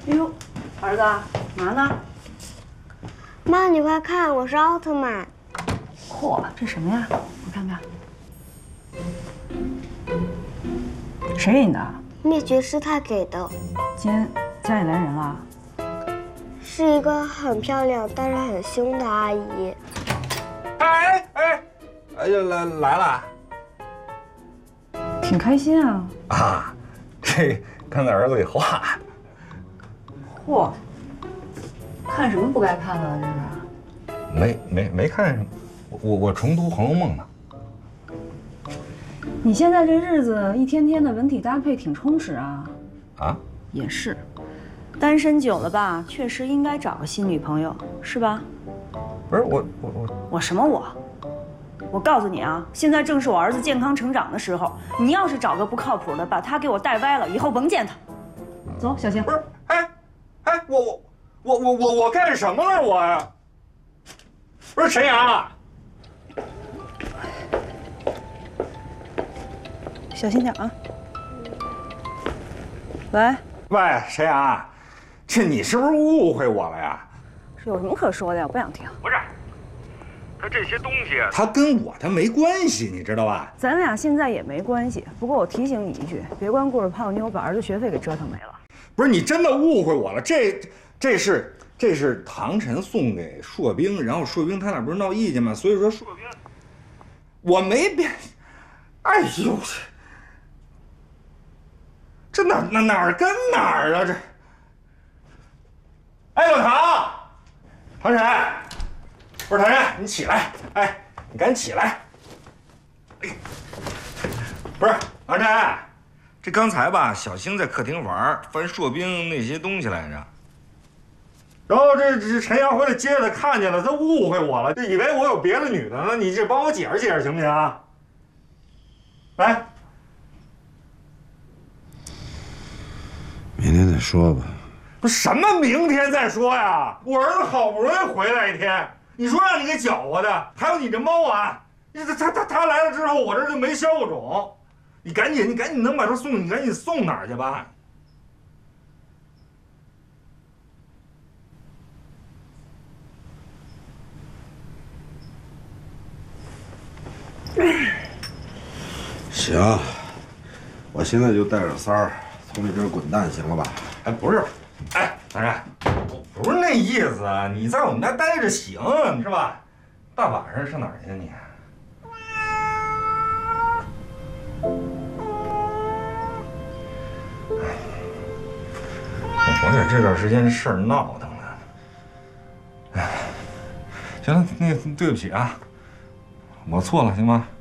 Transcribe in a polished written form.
哎呦，儿子，嘛呢？ 妈，你快看，我是奥特曼。 嚯，这什么呀？我看看。谁给你的？ 灭绝师太给的。 今天家里来人了？ 是一个很漂亮但是很凶的阿姨。 哎呀，来了。 挺开心啊。 啊，这刚在儿子里画。 嚯，看什么不该看的？这是？ 没看什么，我重读《红楼梦》呢。 你现在这日子一天天的文体搭配挺充实啊。 啊？ 也是，单身久了吧，确实应该找个新女朋友，是吧？ 不是我什么我？我告诉你啊，现在正是我儿子健康成长的时候，你要是找个不靠谱的，把他给我带歪了，以后甭见他。走，小星。 不是，我干什么了我呀？不是陈阳。 小心点啊！喂， 陈阳，这你是不是误会我了呀？ 是有什么可说的呀？我不想听。 不是，他这些东西，他跟他没关系，你知道吧？ 咱俩现在也没关系，不过我提醒你一句，别光顾着泡妞，把儿子学费给折腾没了。 不是，你真的误会我了，这是唐晨送给硕兵，然后硕兵他俩不是闹意见吗？所以说硕兵，我没变。哎呦，这哪儿跟哪儿啊这？哎，老唐晨，不是唐晨，你起来，哎，你赶紧起来。哎，不是唐晨，这刚才吧，小星在客厅玩，翻硕兵那些东西来着。然后这陈阳回来接着他看见了，他误会我了，就以为我有别的女的呢。你这帮我解释解释行不行？来， 明天再说吧。 不是什么明天再说呀！我儿子好不容易回来一天，你说让你给搅和的，还有你这猫啊，他来了之后，我这就没消过肿。你赶紧能把他送，你赶紧送哪儿去吧？ 行，我现在就带着三儿从你这儿滚蛋，行了吧？ 哎，不是，哎，唐然，我不是那意思啊，你在我们家待着行是吧？大晚上上哪儿去你？我在这段时间事儿闹腾的，哎，行了，那对不起啊，我错了，行吗？